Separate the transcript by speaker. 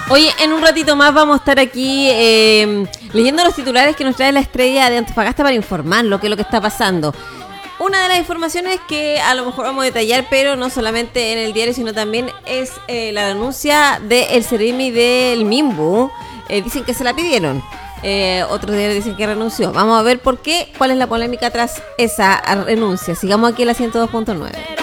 Speaker 1: Oye, en un ratito más vamos a estar aquí leyendo los titulares que nos trae la Estrella de Antofagasta para informar lo que es lo que está pasando. Una de las informaciones que a lo mejor vamos a detallar, pero no solamente en el diario, sino también es la denuncia del Ceremi del Minbu. Dicen que se la pidieron. Otros diarios dicen que renunció. Vamos a ver por qué, cuál es la polémica tras esa renuncia. Sigamos aquí en la 102.9.